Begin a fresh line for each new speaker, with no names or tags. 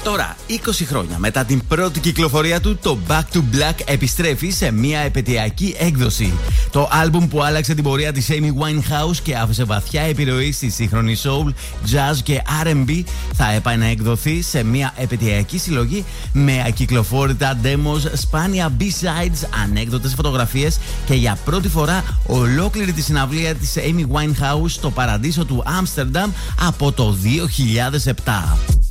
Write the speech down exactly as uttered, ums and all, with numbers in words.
Τώρα, είκοσι χρόνια μετά την πρώτη κυκλοφορία του, το Back to Black επιστρέφει σε μια επαιτειακή έκδοση. Το άλμπουμ που άλλαξε την πορεία της Amy Winehouse και άφησε βαθιά επιρροή στη σύγχρονη soul, jazz και αρ εντ μπι θα επαναεκδοθεί σε μια επαιτειακή συλλογή με ακυκλοφόρητα demos, σπάνια B-sides, ανέκδοτες φωτογραφίες και για πρώτη φορά ολόκληρη τη συναυλία της Amy Winehouse στο παραδείσο του Άμστερνταμ από το δύο χιλιάδες επτά.